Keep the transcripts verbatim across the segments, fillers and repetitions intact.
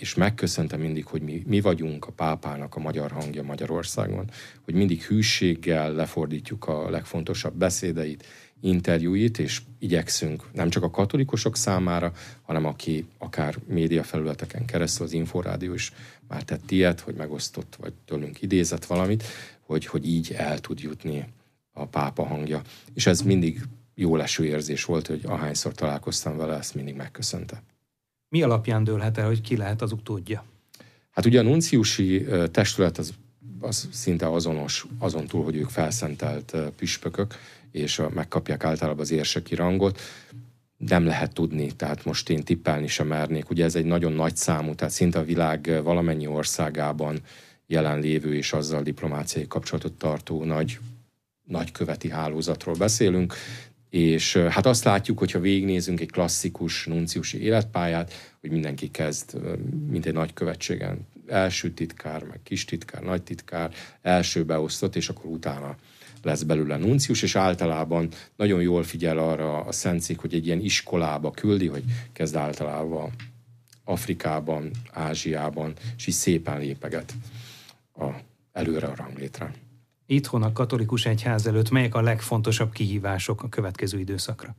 és megköszönte mindig, hogy mi, mi vagyunk a pápának a magyar hangja Magyarországon, hogy mindig hűséggel lefordítjuk a legfontosabb beszédeit, interjúit, és igyekszünk nem csak a katolikusok számára, hanem aki akár médiafelületeken keresztül, az Inforádió is már tett ilyet, hogy megosztott, vagy tőlünk idézett valamit, hogy, hogy így el tud jutni a pápa hangja. És ez mindig jó leső érzés volt, hogy ahányszor találkoztam vele, ezt mindig megköszönte. Mi alapján dőlhet el, hogy ki lehet az utódja? Hát ugye a nunciusi testület az, az szinte azonos, azon túl, hogy ők felszentelt püspökök, és megkapják általában az érseki rangot. Nem lehet tudni, tehát most én tippelni sem mernék. Ugye ez egy nagyon nagy számú, tehát szinte a világ valamennyi országában jelenlévő és azzal diplomáciai kapcsolatot tartó nagy, nagyköveti hálózatról beszélünk. És hát azt látjuk, hogyha végignézünk egy klasszikus nunciusi életpályát, hogy mindenki kezd, mint egy nagykövetségen, első titkár, meg kis titkár, nagy titkár, első beosztott, és akkor utána lesz belőle nuncius, és általában nagyon jól figyel arra a szentszék, hogy egy ilyen iskolába küldi, hogy kezd általában Afrikában, Ázsiában, és így szépen lépeget a, előre a ranglétre. Itthon a katolikus egyház előtt melyek a legfontosabb kihívások a következő időszakra?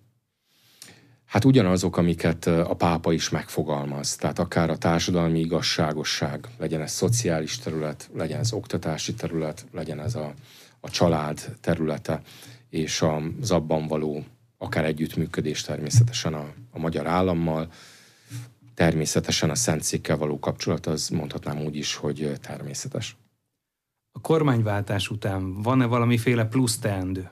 Hát ugyanazok, amiket a pápa is megfogalmaz. Tehát akár a társadalmi igazságosság, legyen ez szociális terület, legyen ez oktatási terület, legyen ez a, a család területe, és az abban való akár együttműködés természetesen a, a magyar állammal, természetesen a Szentszékkel való kapcsolat, az mondhatnám úgy is, hogy természetes. A kormányváltás után van-e valamiféle plusz teendő?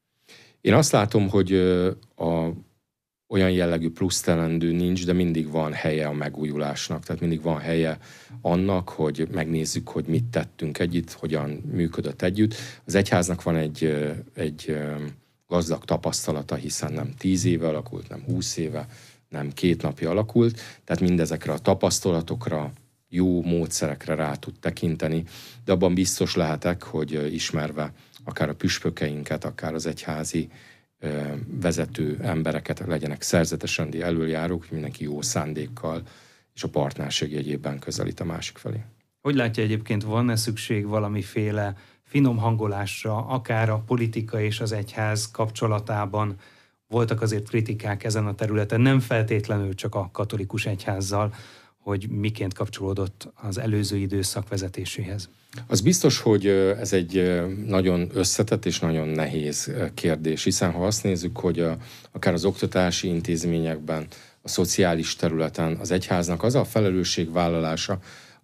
Én azt látom, hogy a, olyan jellegű plusz teendő nincs, de mindig van helye a megújulásnak. Tehát mindig van helye annak, hogy megnézzük, hogy mit tettünk együtt, hogyan működött együtt. Az egyháznak van egy, egy gazdag tapasztalata, hiszen nem tíz éve alakult, nem húsz éve, nem két napja alakult. Tehát mindezekre a tapasztalatokra, jó módszerekre rá tud tekinteni, de abban biztos lehetek, hogy ismerve akár a püspökeinket, akár az egyházi vezető embereket, legyenek szerzetesrendi elöljárók, hogy mindenki jó szándékkal és a partnerség jegyében közelít a másik felé. Hogy látja egyébként, van-e szükség valamiféle finom hangolásra, akár a politika és az egyház kapcsolatában? Voltak azért kritikák ezen a területen, nem feltétlenül csak a katolikus egyházzal, hogy miként kapcsolódott az előző időszak vezetéséhez. Az biztos, hogy ez egy nagyon összetett és nagyon nehéz kérdés, hiszen ha azt nézzük, hogy a, akár az oktatási intézményekben, a szociális területen az egyháznak az a felelősségvállalása,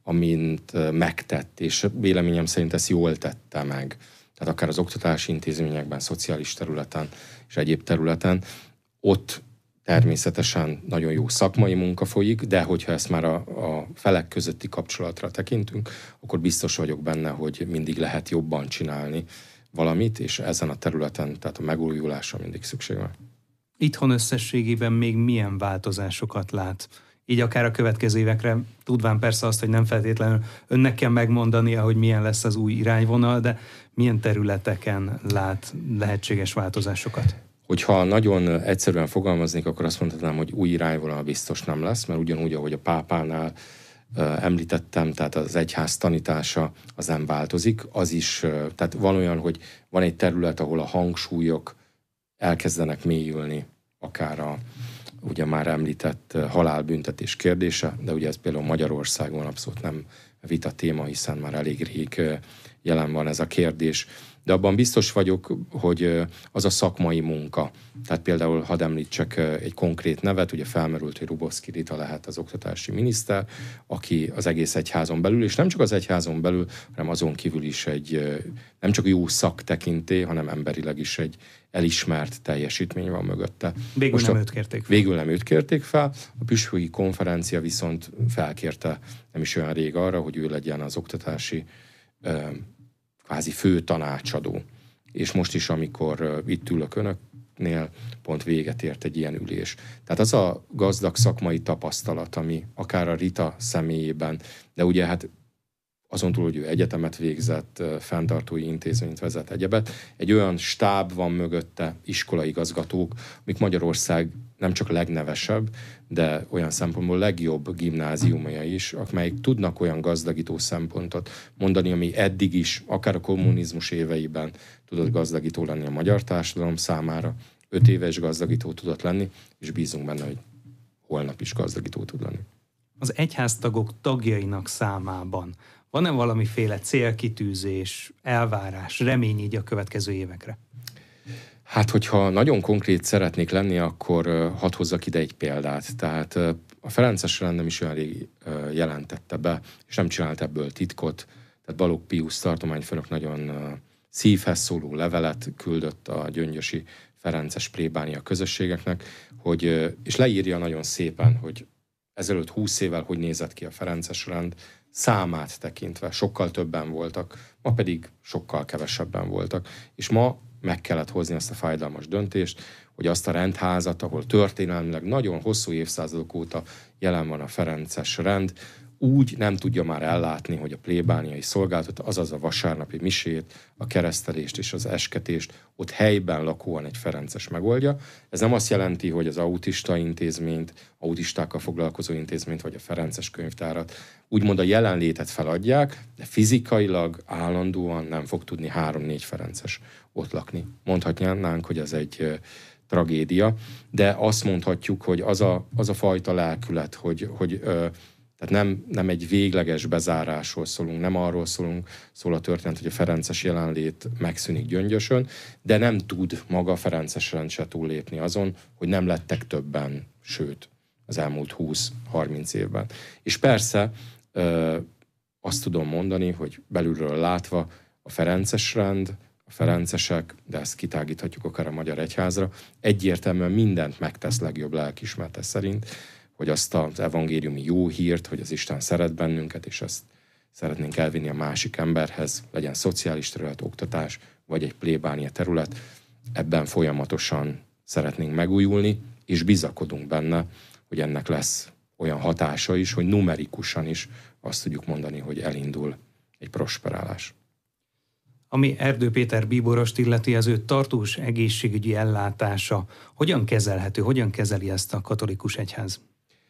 amint megtett, és véleményem szerint ezt jól tette meg. Tehát akár az oktatási intézményekben, szociális területen és egyéb területen, ott természetesen nagyon jó szakmai munka folyik, de hogyha ezt már a, a felek közötti kapcsolatra tekintünk, akkor biztos vagyok benne, hogy mindig lehet jobban csinálni valamit, és ezen a területen, tehát a megújulásra mindig szükség van. Itthon összességében még milyen változásokat lát? Így akár a következő évekre, tudván persze azt, hogy nem feltétlenül önnek kell megmondania, hogy milyen lesz az új irányvonal, de milyen területeken lát lehetséges változásokat? Hogyha nagyon egyszerűen fogalmaznék, akkor azt mondhatnám, hogy új irányvonal biztos nem lesz, mert ugyanúgy, ahogy a pápánál uh, említettem, tehát az egyház tanítása az nem változik, az is, uh, tehát van olyan, hogy van egy terület, ahol a hangsúlyok elkezdenek mélyülni, akár a ugye már említett uh, halálbüntetés kérdése, de ugye ez például Magyarországon abszolút nem vita téma, hiszen már elég rég uh, jelen van ez a kérdés. De abban biztos vagyok, hogy az a szakmai munka. Tehát például hadd említsek egy konkrét nevet, ugye felmerült, hogy Rubovszky Rita lehet az oktatási miniszter, aki az egész egyházon belül, és nem csak az egyházon belül, hanem azon kívül is egy nem csak jó szaktekintély, hanem emberileg is egy elismert teljesítmény van mögötte. Végül Most nem a, őt kérték fel. Végül nem őt kérték fel. A püspöki konferencia viszont felkérte nem is olyan rég arra, hogy ő legyen az oktatási kvázi fő tanácsadó. És most is, amikor uh, itt ülök önöknél, pont véget ért egy ilyen ülés. Tehát az a gazdag szakmai tapasztalat, ami akár a Rita személyében, de ugye hát azon túl, hogy ő egyetemet végzett, uh, fenntartói intézményt vezet, egyebet, egy olyan stáb van mögötte, iskolaigazgatók, amik Magyarország nem csak legnevesebb, de olyan szempontból legjobb gimnáziumja is, amelyik tudnak olyan gazdagító szempontot mondani, ami eddig is, akár a kommunizmus éveiben tudott gazdagító lenni a magyar társadalom számára, öt éves gazdagító tudott lenni, és bízunk benne, hogy holnap is gazdagító tud lenni. Az egyháztagok tagjainak számában van-e valamiféle célkitűzés, elvárás, remény így a következő évekre? Hát, hogyha nagyon konkrét szeretnék lenni, akkor hadd hozzak ide egy példát. Tehát a ferences rend nem is olyan rég jelentette be, és nem csinált ebből titkot. Tehát Balogh Piusz tartományfőnök nagyon szívhez szóló levelet küldött a gyöngyösi ferences plébánia közösségeknek, hogy, és leírja nagyon szépen, hogy ezelőtt húsz évvel hogy nézett ki a ferences rend, számát tekintve sokkal többen voltak, ma pedig sokkal kevesebben voltak. És ma meg kellett hozni azt a fájdalmas döntést, hogy azt a rendházat, ahol történelmileg nagyon hosszú évszázadok óta jelen van a ferences rend, úgy nem tudja már ellátni, hogy a plébániai szolgálatot, azaz a vasárnapi misét, a keresztelést és az esketést ott helyben lakóan egy ferences megoldja. Ez nem azt jelenti, hogy az autista intézményt, autistákkal foglalkozó intézményt, vagy a ferences könyvtárat úgymond a jelenlétet feladják, de fizikailag állandóan nem fog tudni három-négy ferences ott lakni. Mondhatnánk, hogy ez egy tragédia, de azt mondhatjuk, hogy az a, az a fajta lelkület, hogy, hogy tehát nem, nem egy végleges bezárásról szólunk, nem arról szólunk, szól a történet, hogy a ferences jelenlét megszűnik Gyöngyösön, de nem tud maga a ferences rend se túllépni azon, hogy nem lettek többen, sőt, az elmúlt húsz-harminc évben. És persze azt tudom mondani, hogy belülről látva a ferences rend, a ferencesek, de ezt kitágíthatjuk akár a magyar egyházra, egyértelműen mindent megtesz legjobb lelkiismerete szerint, hogy azt az evangéliumi jó hírt, hogy az Isten szeret bennünket, és ezt szeretnénk elvinni a másik emberhez, legyen szociális terület, oktatás, vagy egy plébánia terület, ebben folyamatosan szeretnénk megújulni, és bizakodunk benne, hogy ennek lesz olyan hatása is, hogy numerikusan is azt tudjuk mondani, hogy elindul egy prosperálás. Ami Erdő Péter bíborost illeti, az ő tartós egészségügyi ellátása hogyan kezelhető, hogyan kezeli ezt a katolikus egyház?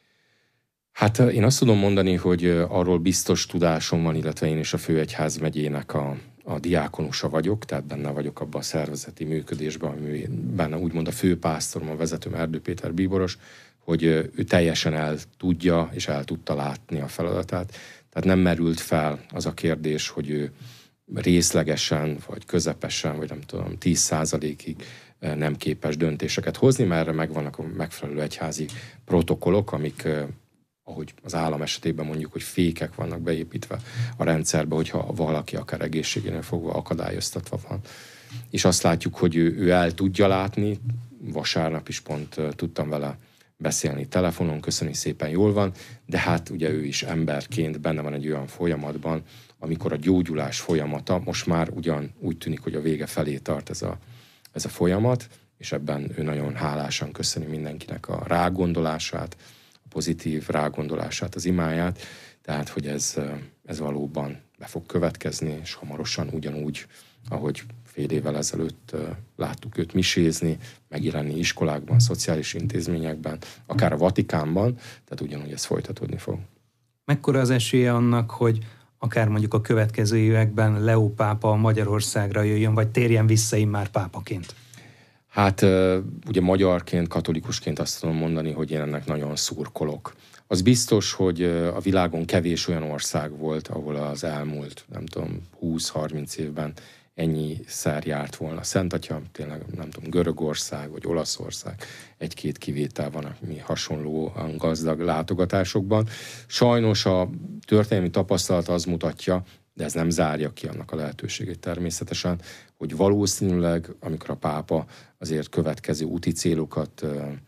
Hát én azt tudom mondani, hogy arról biztos tudásom van, illetve én is a főegyházmegyének a, a diákonusa vagyok, tehát benne vagyok abban a szervezeti működésben, amiben úgymond a főpásztorom, a vezetőm Erdő Péter bíboros, hogy ő teljesen el tudja és el tudta látni a feladatát. Tehát nem merült fel az a kérdés, hogy ő részlegesen, vagy közepesen, vagy nem tudom, tíz százalékig nem képes döntéseket hozni, mert erre megvannak a megfelelő egyházi protokollok, amik, ahogy az állam esetében mondjuk, hogy fékek vannak beépítve a rendszerbe, hogyha valaki akár egészségénél fogva akadályoztatva van. És azt látjuk, hogy ő, ő el tudja látni, vasárnap is pont tudtam vele beszélni telefonon, köszöni szépen, jól van, de hát ugye ő is emberként benne van egy olyan folyamatban, amikor a gyógyulás folyamata, most már ugyan úgy tűnik, hogy a vége felé tart ez a, ez a folyamat, és ebben ő nagyon hálásan köszöni mindenkinek a rágondolását, a pozitív rágondolását, az imáját, tehát, hogy ez, ez valóban be fog következni, és hamarosan ugyanúgy, ahogy fél évvel ezelőtt láttuk őt misézni, megjelenni iskolákban, szociális intézményekben, akár a Vatikánban, tehát ugyanúgy ez folytatódni fog. Mekkora az esélye annak, hogy akár mondjuk a következő években Leó pápa Magyarországra jöjjön, vagy térjen vissza immár pápaként? Hát ugye magyarként, katolikusként azt tudom mondani, hogy én ennek nagyon szurkolok. Az biztos, hogy a világon kevés olyan ország volt, ahol az elmúlt, nem tudom, húsz-harminc évben ennyiszer járt volna Szent Atya, tényleg nem tudom, Görögország vagy Olaszország, egy-két kivétel van, ami hasonlóan gazdag látogatásokban. Sajnos a történelmi tapasztalat az mutatja, de ez nem zárja ki annak a lehetőségét természetesen, hogy valószínűleg, amikor a pápa azért következő úti célokat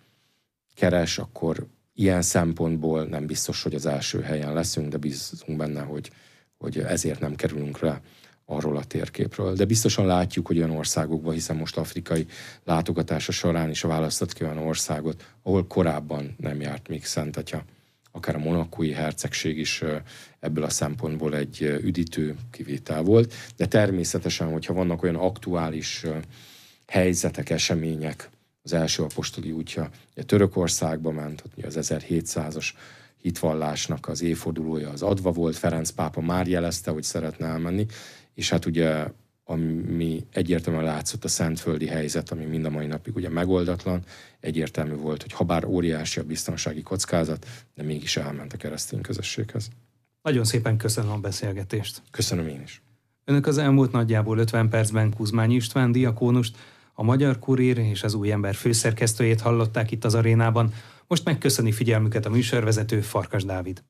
keres, akkor ilyen szempontból nem biztos, hogy az első helyen leszünk, de bízunk benne, hogy, hogy ezért nem kerülünk le arról a térképről. De biztosan látjuk, hogy olyan országokban, hiszen most afrikai látogatása során is választott ki olyan országot, ahol korábban nem járt még Szent Atya. Akár a monakói hercegség is ebből a szempontból egy üdítő kivétel volt, de természetesen, hogyha vannak olyan aktuális helyzetek, események, az első apostoli útja Törökországba ment, ott az ezerhétszázas hitvallásnak az évfordulója az adva volt, Ferenc pápa már jelezte, hogy szeretne elmenni, és hát ugye ami egyértelműen látszott a szentföldi helyzet, ami mind a mai napig ugye megoldatlan, egyértelmű volt, hogy habár óriási a biztonsági kockázat, de mégis elment a keresztény közösséghez. Nagyon szépen köszönöm a beszélgetést. Köszönöm én is. Önök az elmúlt nagyjából ötven percben Kuzmányi István diakónust, a Magyar Kurír és az Új Ember főszerkesztőjét hallották itt az arénában. Most megköszöni figyelmüket a műsorvezető, Farkas Dávid.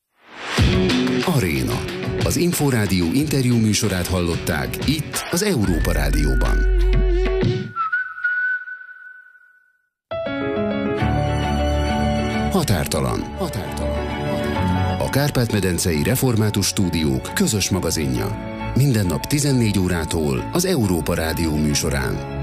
Aréna. Az Inforádió interjú műsorát hallották itt az Európa Rádióban. Határtalan. Határtalan. A Kárpát-medencei Református Stúdiók közös magazinja. Minden nap tizennégy órától az Európa Rádió műsorán.